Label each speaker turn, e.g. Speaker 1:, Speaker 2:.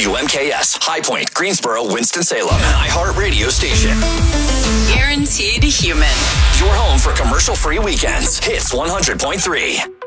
Speaker 1: WMKS, High Point, Greensboro, Winston-Salem, iHeartRadio station.
Speaker 2: Guaranteed human.
Speaker 1: Your home for commercial-free weekends. Hits 100.3.